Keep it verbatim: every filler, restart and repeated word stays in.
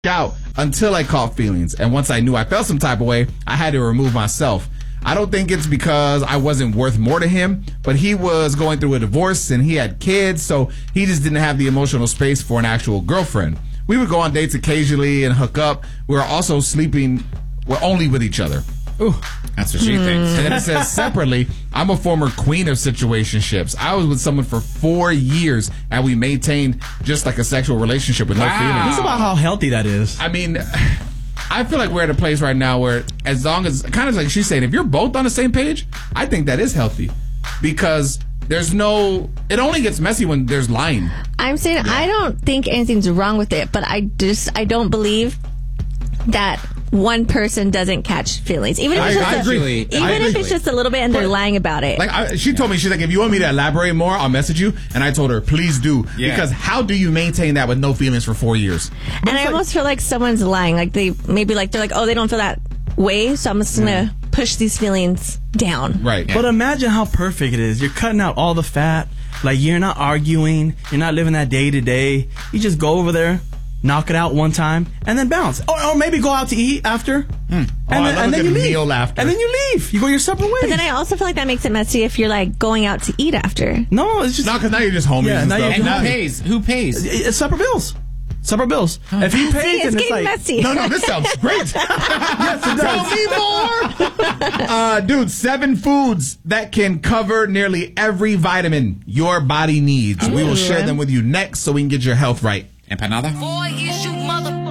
out until I caught feelings. And once I knew I felt some type of way, I had to remove myself. I don't think it's because I wasn't worth more to him, but he was going through a divorce and he had kids, so he just didn't have the emotional space for an actual girlfriend. We would go on dates occasionally and hook up. We were also sleeping well, only with each other. Ooh, that's what she mm. thinks. And then it says separately, I'm a former queen of situationships. I was with someone for four years and we maintained just like a sexual relationship with wow. no feelings. This is about how healthy that is. I mean, I feel like we're at a place right now where as long as, kind of like she's saying, if you're both on the same page, I think that is healthy. Because there's no, it only gets messy when there's lying. I'm saying yeah. I don't think anything's wrong with it, but I just, I don't believe that one person doesn't catch feelings, even if it's I, just I a, agree. even I if agree. it's just a little bit and they're but, lying about it. Like I, she told me, she's like, if you want me to elaborate more, I'll message you. And I told her, please do, yeah. because how do you maintain that with no feelings for four years? And I like, almost feel like someone's lying. Like they maybe like they're like, oh, they don't feel that way, so I'm just gonna yeah. push these feelings down. Right. Yeah. But imagine how perfect it is. You're cutting out all the fat. Like you're not arguing. You're not living that day to day. You just go over there, knock it out one time, and then bounce. Or, or maybe go out to eat after. Mm. And, oh, then, and then you leave. Meal after. And then you leave. You go your separate ways. But then I also feel like that makes it messy if you're like going out to eat after. No, it's just... No, because now you're just homies yeah, and stuff. And who pays? Who pays? It's separate bills. Separate bills. Huh. If he pays, See, it's then getting it's like... messy. No, no, this sounds great. Yes, it does. Tell me more. uh, dude, seven foods that can cover nearly every vitamin your body needs. Ooh. We will share them with you next so we can get your health right. Empanada? Boy, is you mother...